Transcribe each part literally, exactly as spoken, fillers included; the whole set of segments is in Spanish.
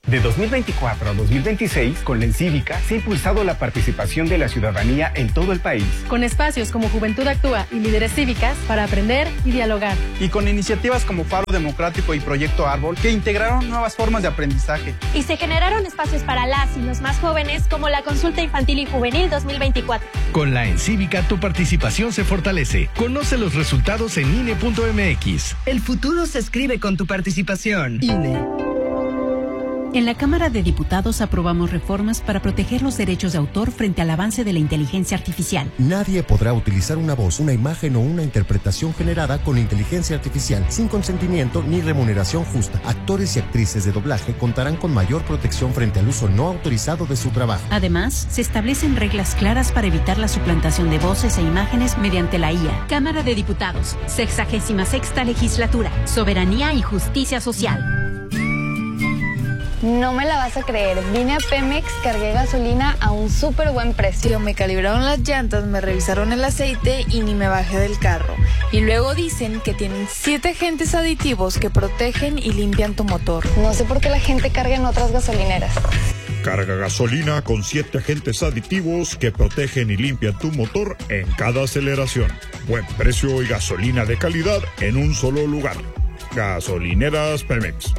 De dos mil veinticuatro a dos mil veintiséis, con la Encívica se ha impulsado la participación de la ciudadanía en todo el país. Con espacios como Juventud Actúa y Líderes Cívicas para aprender y dialogar. Y con iniciativas como Faro Democrático y Proyecto Árbol que integraron nuevas formas de aprendizaje. Y se generaron espacios para las y los más jóvenes como la Consulta Infantil y Juvenil dos mil veinticuatro. Con la Encívica tu participación se fortalece. Conoce los resultados en I N E punto M X. El futuro se escribe con tu participación. I N E. En la Cámara de Diputados aprobamos reformas para proteger los derechos de autor frente al avance de la inteligencia artificial. Nadie podrá utilizar una voz, una imagen o una interpretación generada con inteligencia artificial sin consentimiento ni remuneración justa. Actores y actrices de doblaje contarán con mayor protección frente al uso no autorizado de su trabajo. Además, se establecen reglas claras para evitar la suplantación de voces e imágenes mediante la I A. Cámara de Diputados, sexagésima sexta legislatura, soberanía y justicia social. No me la vas a creer, vine a Pemex, cargué gasolina a un súper buen precio. Me calibraron las llantas, me revisaron el aceite y ni me bajé del carro. Y luego dicen que tienen siete agentes aditivos que protegen y limpian tu motor. No sé por qué la gente carga en otras gasolineras. Carga gasolina con siete agentes aditivos que protegen y limpian tu motor en cada aceleración. Buen precio y gasolina de calidad en un solo lugar. Gasolineras Pemex.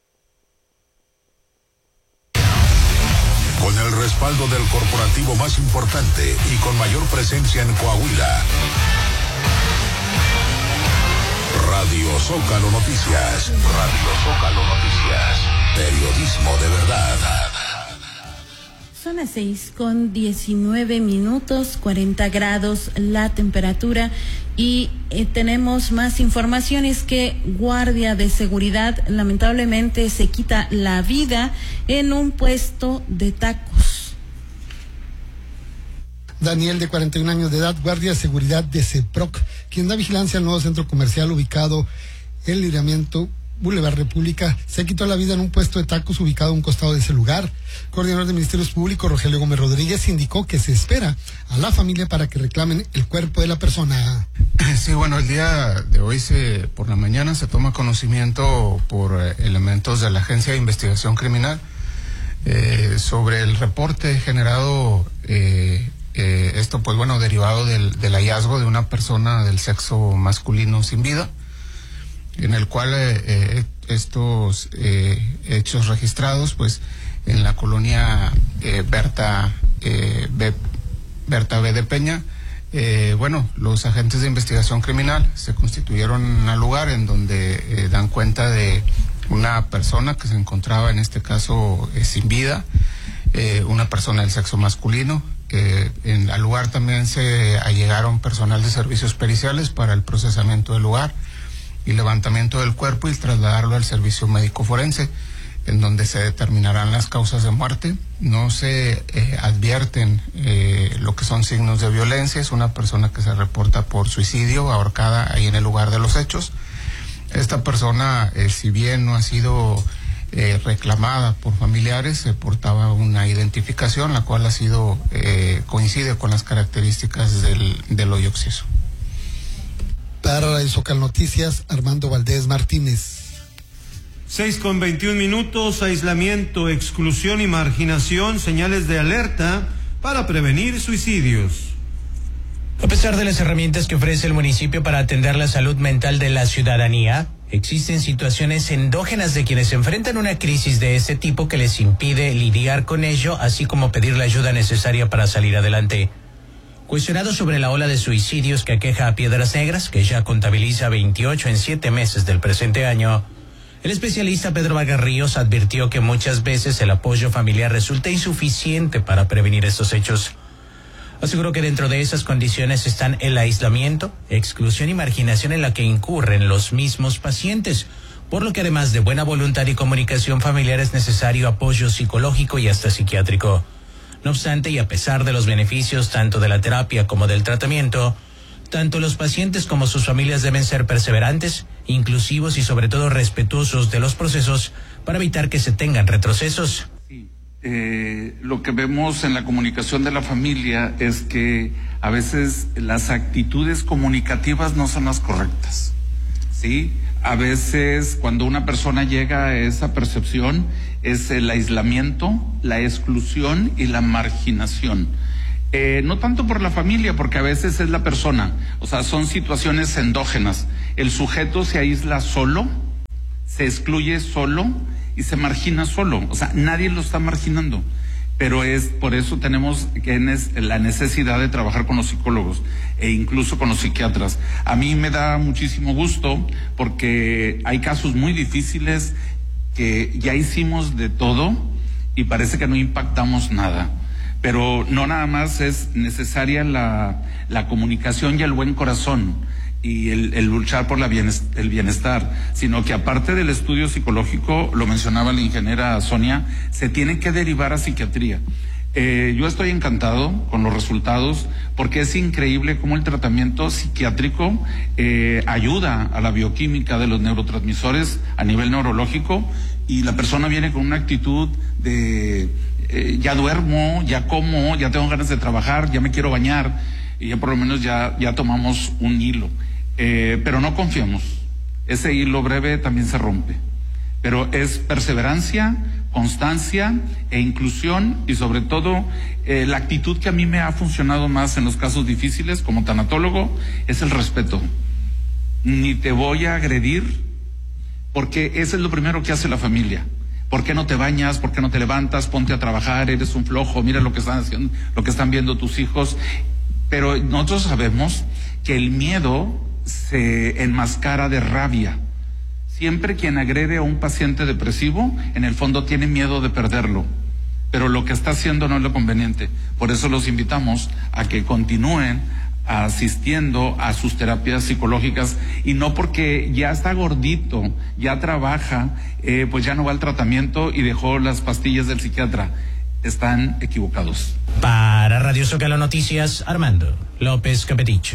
Con el respaldo del corporativo más importante y con mayor presencia en Coahuila. Radio Zócalo Noticias. Radio Zócalo Noticias. Periodismo de verdad. Son las seis con diecinueve minutos, cuarenta grados la temperatura y eh, tenemos más informaciones que guardia de seguridad lamentablemente se quita la vida en un puesto de tacos. Daniel, de cuarenta y un años de edad, guardia de seguridad de CEPROC, quien da vigilancia al nuevo centro comercial ubicado en el libramiento Boulevard República, se quitó la vida en un puesto de tacos ubicado a un costado de ese lugar. Coordinador de Ministerios Públicos, Rogelio Gómez Rodríguez, indicó que se espera a la familia para que reclamen el cuerpo de la persona. Sí, bueno, el día de hoy, se, por la mañana, se toma conocimiento por eh, elementos de la Agencia de Investigación Criminal eh, sobre el reporte generado, eh, eh, esto pues bueno, derivado del, del hallazgo de una persona del sexo masculino sin vida, en el cual eh, eh, estos eh, hechos registrados pues en la colonia eh, Berta eh, B, Berta B de Peña, eh, bueno, los agentes de investigación criminal se constituyeron al lugar en donde eh, dan cuenta de una persona que se encontraba en este caso eh, sin vida, eh, una persona del sexo masculino. Eh, en, al lugar también se allegaron personal de servicios periciales para el procesamiento del lugar y levantamiento del cuerpo y trasladarlo al servicio médico forense, en donde se determinarán las causas de muerte. No se eh, advierten eh, lo que son signos de violencia. Es una persona que se reporta por suicidio, ahorcada ahí en el lugar de los hechos. Esta persona, eh, si bien no ha sido eh, reclamada por familiares, se portaba una identificación, la cual ha sido eh, coincide con las características del, del hoyo occiso. Para Radio Zócalo Noticias, Armando Valdés Martínez. Seis con veintiún minutos, aislamiento, exclusión y marginación, señales de alerta para prevenir suicidios. A pesar de las herramientas que ofrece el municipio para atender la salud mental de la ciudadanía, existen situaciones endógenas de quienes enfrentan una crisis de este tipo que les impide lidiar con ello, así como pedir la ayuda necesaria para salir adelante. Cuestionado sobre la ola de suicidios que aqueja a Piedras Negras, que ya contabiliza veintiocho en siete meses del presente año, el especialista Pedro Vargas Ríos advirtió que muchas veces el apoyo familiar resulta insuficiente para prevenir estos hechos. Aseguró que dentro de esas condiciones están el aislamiento, exclusión y marginación en la que incurren los mismos pacientes, por lo que además de buena voluntad y comunicación familiar es necesario apoyo psicológico y hasta psiquiátrico. No obstante, y a pesar de los beneficios tanto de la terapia como del tratamiento, tanto los pacientes como sus familias deben ser perseverantes, inclusivos y sobre todo respetuosos de los procesos para evitar que se tengan retrocesos. Sí, eh, lo que vemos en la comunicación de la familia es que a veces las actitudes comunicativas no son las correctas, ¿sí? a veces cuando una persona llega a esa percepción es el aislamiento, la exclusión y la marginación. Eh, no tanto por la familia, porque a veces es la persona, o sea, son situaciones endógenas. El sujeto se aísla solo, se excluye solo y se margina solo, o sea, nadie lo está marginando. Pero es por eso tenemos que la necesidad de trabajar con los psicólogos e incluso con los psiquiatras. A mí me da muchísimo gusto porque hay casos muy difíciles que ya hicimos de todo y parece que no impactamos nada. Pero no nada más es necesaria la, la comunicación y el buen corazón y el, el luchar por la bienestar, el bienestar, sino que aparte del estudio psicológico, lo mencionaba la ingeniera Sonia, se tiene que derivar a psiquiatría. Eh, yo estoy encantado con los resultados porque es increíble cómo el tratamiento psiquiátrico eh, ayuda a la bioquímica de los neurotransmisores a nivel neurológico y la persona viene con una actitud de eh, ya duermo, ya como, ya tengo ganas de trabajar, ya me quiero bañar y ya por lo menos ya, ya tomamos un hilo. Eh, pero no confiamos, ese hilo breve también se rompe, pero es perseverancia, constancia e inclusión y sobre todo eh, la actitud que a mí me ha funcionado más en los casos difíciles como tanatólogo es el respeto. Ni te voy a agredir porque eso es lo primero que hace la familia. ¿Por qué no te bañas? ¿Por qué no te levantas? Ponte a trabajar, eres un flojo, mira lo que están haciendo, lo que están viendo tus hijos. Pero nosotros sabemos que el miedo se enmascara de rabia. Siempre quien agrede a un paciente depresivo, en el fondo tiene miedo de perderlo, pero lo que está haciendo no es lo conveniente. Por eso los invitamos a que continúen asistiendo a sus terapias psicológicas y no porque ya está gordito, ya trabaja, eh, pues ya no va al tratamiento y dejó las pastillas del psiquiatra. Están equivocados. Para Radio Zócalo Noticias, Armando López Capeticho.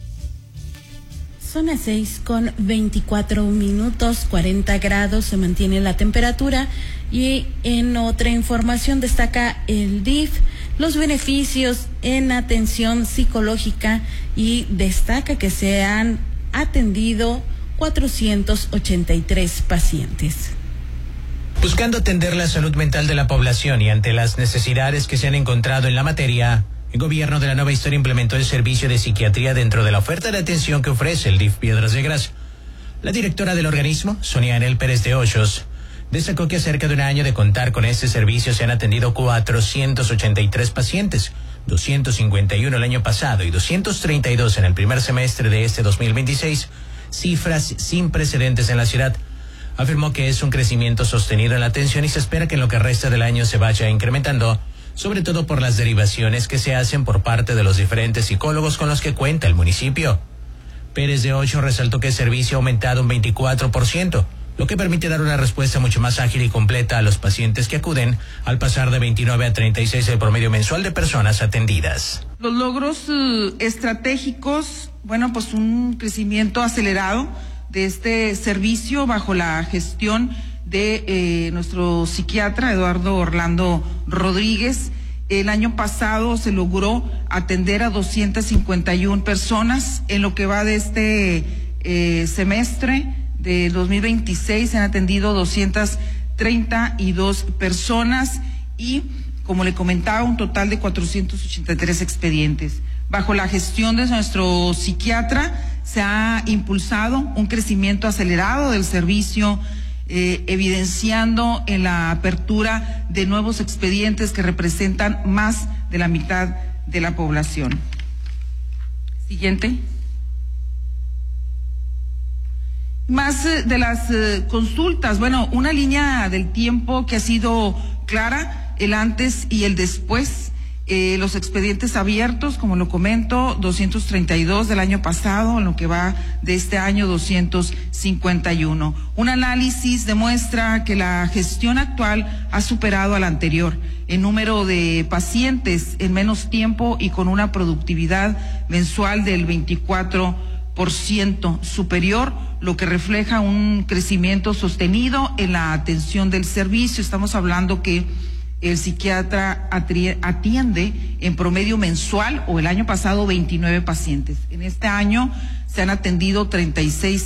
Son las seis con veinticuatro minutos, cuarenta grados se mantiene la temperatura y en otra información destaca el D I F los beneficios en atención psicológica y destaca que se han atendido cuatrocientos ochenta y tres pacientes. Buscando atender la salud mental de la población y ante las necesidades que se han encontrado en la materia, el gobierno de la Nueva Historia implementó el servicio de psiquiatría dentro de la oferta de atención que ofrece el D I F Piedras Negras. La directora del organismo, Sonia Anel Pérez de Hoyos, destacó que a cerca de un año de contar con este servicio se han atendido cuatrocientos ochenta y tres pacientes, doscientos cincuenta y uno el año pasado y doscientos treinta y dos en el primer semestre de este dos mil veintiséis, cifras sin precedentes en la ciudad. Afirmó que es un crecimiento sostenido en la atención y se espera que en lo que resta del año se vaya incrementando, sobre todo por las derivaciones que se hacen por parte de los diferentes psicólogos con los que cuenta el municipio. Pérez de Ocho resaltó que el servicio ha aumentado un veinticuatro por ciento, lo que permite dar una respuesta mucho más ágil y completa a los pacientes que acuden, al pasar de veintinueve a treinta y seis el promedio mensual de personas atendidas. Los logros uh, estratégicos, bueno, pues un crecimiento acelerado de este servicio bajo la gestión de eh, nuestro psiquiatra Eduardo Orlando Rodríguez. El año pasado se logró atender a doscientas cincuenta y una personas. En lo que va de este eh, semestre de dos mil veintiséis se han atendido doscientas treinta y dos personas y, como le comentaba, un total de cuatrocientos ochenta y tres expedientes. Bajo la gestión de nuestro psiquiatra se ha impulsado un crecimiento acelerado del servicio, eh, evidenciando en la apertura de nuevos expedientes que representan más de la mitad de la población. Siguiente. Más eh, de las eh, consultas, bueno, una línea del tiempo que ha sido clara, el antes y el después. Eh, los expedientes abiertos, como lo comento, doscientos treinta y dos del año pasado, en lo que va de este año doscientos cincuenta y uno. Un análisis demuestra que la gestión actual ha superado a la anterior en número de pacientes en menos tiempo y con una productividad mensual del veinticuatro por ciento superior, lo que refleja un crecimiento sostenido en la atención del servicio. Estamos hablando que el psiquiatra atiende en promedio mensual, o el año pasado, veintinueve pacientes. En este año se han atendido treinta y seis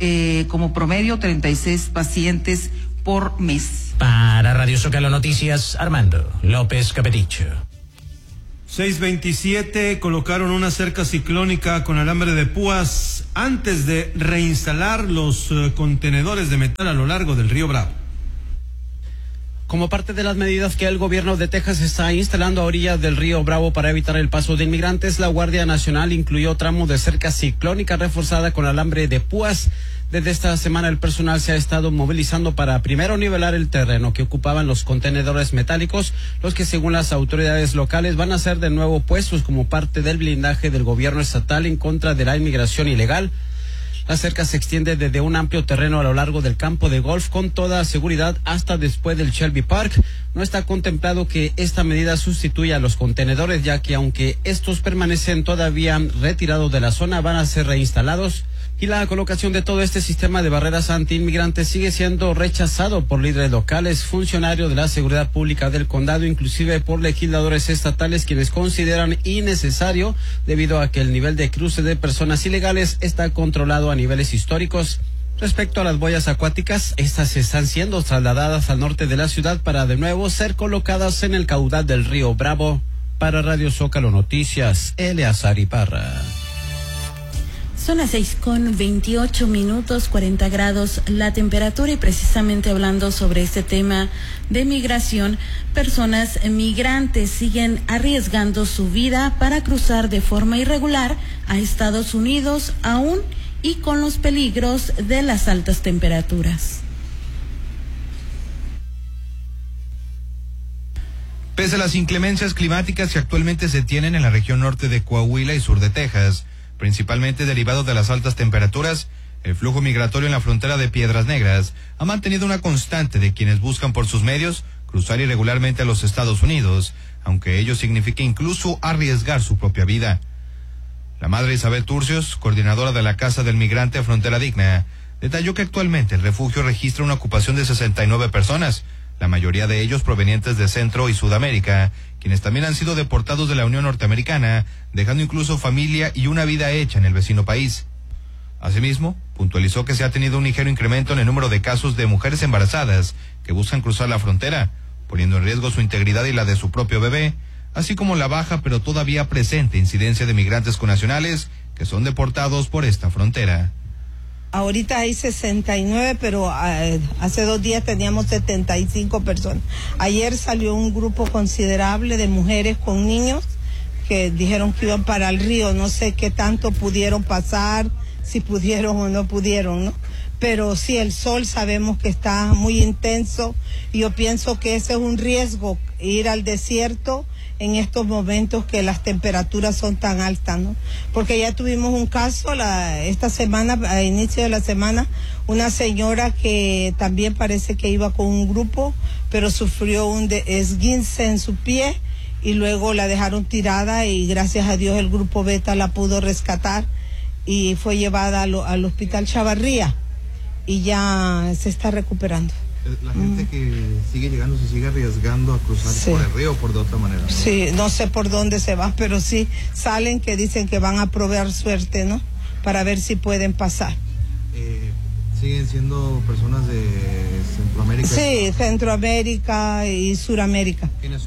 eh, como promedio treinta y seis pacientes por mes. Para Radio Zócalo Noticias, Armando López Capeticho. seis veintisiete colocaron una cerca ciclónica con alambre de púas antes de reinstalar los uh, contenedores de metal a lo largo del río Bravo. Como parte de las medidas que el gobierno de Texas está instalando a orillas del río Bravo para evitar el paso de inmigrantes, la Guardia Nacional incluyó tramos de cerca ciclónica reforzada con alambre de púas. Desde esta semana el personal se ha estado movilizando para primero nivelar el terreno que ocupaban los contenedores metálicos, los que según las autoridades locales van a ser de nuevo puestos como parte del blindaje del gobierno estatal en contra de la inmigración ilegal. La cerca se extiende desde un amplio terreno a lo largo del campo de golf con toda seguridad hasta después del Shelby Park. No está contemplado que esta medida sustituya a los contenedores, ya que aunque estos permanecen todavía retirados de la zona, van a ser reinstalados. Y la colocación de todo este sistema de barreras antiinmigrantes sigue siendo rechazado por líderes locales, funcionarios de la seguridad pública del condado, inclusive por legisladores estatales, quienes consideran innecesario debido a que el nivel de cruce de personas ilegales está controlado a niveles históricos. Respecto a las boyas acuáticas, estas están siendo trasladadas al norte de la ciudad para de nuevo ser colocadas en el caudal del río Bravo. Para Radio Zócalo Noticias, Eleazar Iparra. Son las seis con veintiocho minutos, cuarenta grados la temperatura, y precisamente hablando sobre este tema de migración, personas migrantes siguen arriesgando su vida para cruzar de forma irregular a Estados Unidos, aún y con los peligros de las altas temperaturas. Pese a las inclemencias climáticas que actualmente se tienen en la región norte de Coahuila y sur de Texas, principalmente derivado de las altas temperaturas, el flujo migratorio en la frontera de Piedras Negras ha mantenido una constante de quienes buscan por sus medios cruzar irregularmente a los Estados Unidos, aunque ello signifique incluso arriesgar su propia vida. La madre Isabel Turcios, coordinadora de la Casa del Migrante Frontera Digna, detalló que actualmente el refugio registra una ocupación de sesenta y nueve personas, la mayoría de ellos provenientes de Centro y Sudamérica, quienes también han sido deportados de la Unión Norteamericana, dejando incluso familia y una vida hecha en el vecino país. Asimismo, puntualizó que se ha tenido un ligero incremento en el número de casos de mujeres embarazadas que buscan cruzar la frontera, poniendo en riesgo su integridad y la de su propio bebé, así como la baja pero todavía presente incidencia de migrantes connacionales que son deportados por esta frontera. Ahorita hay sesenta y nueve, pero uh, hace dos días teníamos setenta y cinco personas. Ayer salió un grupo considerable de mujeres con niños que dijeron que iban para el río. No sé qué tanto pudieron pasar, si pudieron o no pudieron, ¿no? Pero sí, el sol sabemos que está muy intenso y yo pienso que ese es un riesgo, ir al desierto en estos momentos que las temperaturas son tan altas, ¿no? Porque ya tuvimos un caso la, esta semana, a inicio de la semana, una señora que también parece que iba con un grupo, pero sufrió un de, esguince en su pie y luego la dejaron tirada y gracias a Dios el grupo Beta la pudo rescatar y fue llevada al, al hospital Chavarría y ya se está recuperando. La gente mm. que sigue llegando se sigue arriesgando a cruzar sí. por el río o por de otra manera, ¿no? Sí, no sé por dónde se va, pero sí salen que dicen que van a probar suerte, ¿no? Para ver si pueden pasar. Eh, ¿Siguen siendo personas de Centroamérica? Sí, Centroamérica y Suramérica.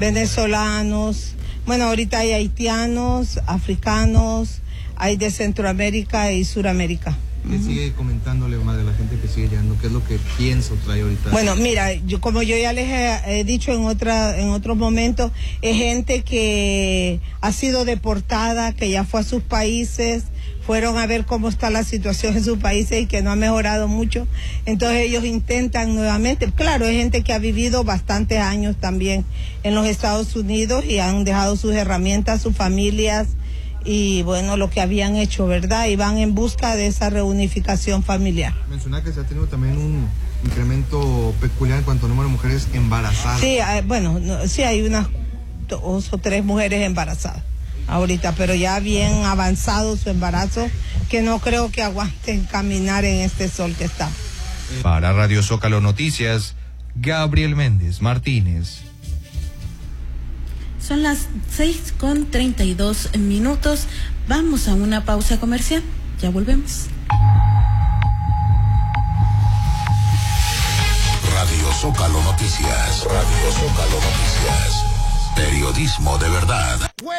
Venezolanos, bueno, ahorita hay haitianos, africanos, hay de Centroamérica y Suramérica. ¿Qué sigue comentándole más de la gente que sigue llegando? ¿Qué es lo que piensa o trae ahorita? Bueno, mira, yo como yo ya les he, he dicho en otra en otros momentos, es gente que ha sido deportada, que ya fue a sus países, fueron a ver cómo está la situación en sus países y que no ha mejorado mucho. Entonces ellos intentan nuevamente. Claro, es gente que ha vivido bastantes años también en los Estados Unidos y han dejado sus herramientas, sus familias, y bueno, lo que habían hecho, ¿verdad? Y van en busca de esa reunificación familiar. Menciona que se ha tenido también un incremento peculiar en cuanto a número de mujeres embarazadas. Sí, bueno, no, sí hay unas dos o tres mujeres embarazadas ahorita, pero ya bien avanzado su embarazo, que no creo que aguanten caminar en este sol que está. Para Radio Zócalo Noticias, Gabriel Méndez Martínez. Son las seis con treinta y dos minutos. Vamos a una pausa comercial. Ya volvemos. Zócalo Noticias. Radio Zócalo Noticias. Periodismo de verdad.